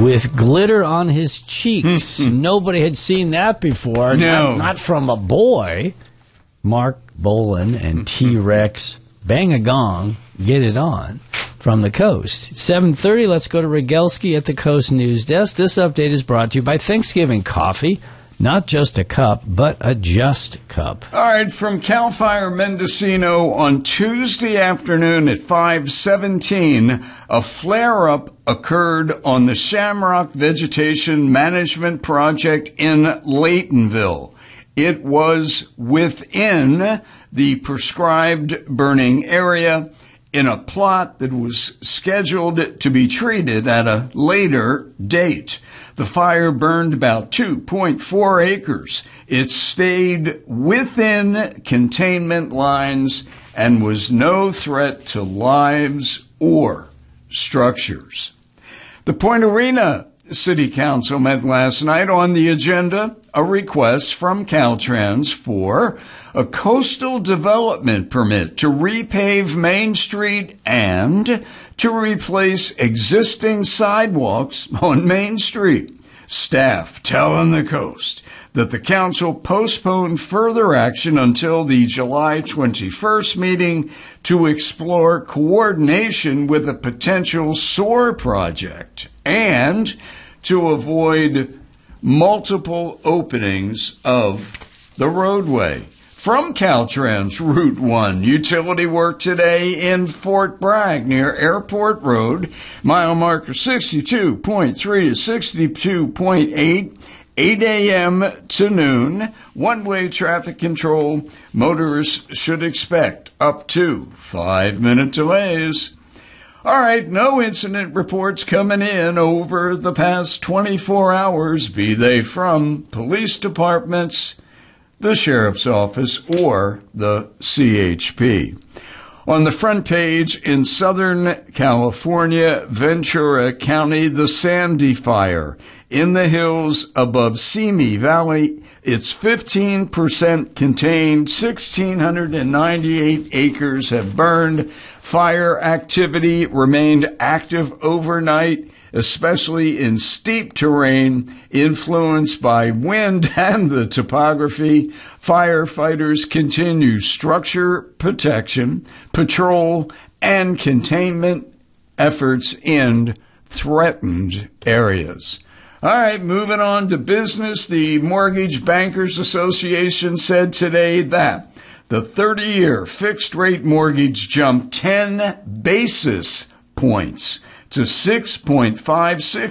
with glitter on his cheeks. Nobody had seen that before. No. Not from a boy. Mark Bolan and T-Rex bang a gong, get it on from the coast. 7:30, let's go to Rogelski at the Coast News Desk. This update is brought to you by Thanksgiving Coffee. Not just a cup, but a just cup. All right, from CAL FIRE Mendocino on Tuesday afternoon at 5:17, a flare-up occurred on the Shamrock Vegetation Management Project in Laytonville. It was within the prescribed burning area in a plot that was scheduled to be treated at a later date. The fire burned about 2.4 acres. It stayed within containment lines and was no threat to lives or structures. The Point Arena City Council met last night. On the agenda, a request from Caltrans for a coastal development permit to repave Main Street and to replace existing sidewalks on Main Street. Staff telling the Coast that the council postponed further action until the July 21st meeting to explore coordination with a potential SOAR project and to avoid multiple openings of the roadway. From Caltrans Route 1, utility work today in Fort Bragg near Airport Road, mile marker 62.3 to 62.8, 8 a.m. to noon. One-way traffic control. Motorists should expect up to 5-minute delays. All right, no incident reports coming in over the past 24 hours, be they from police departments, the sheriff's office, or the CHP. On the front page in Southern California, Ventura County, the Sandy Fire in the hills above Simi Valley. It's 15% contained. 1,698 acres have burned. Fire activity remained active overnight, especially in steep terrain influenced by wind and the topography. Firefighters continue structure protection, patrol, and containment efforts in threatened areas. All right, moving on to business. The Mortgage Bankers Association said today that the 30-year fixed-rate mortgage jumped 10 basis points to 6.56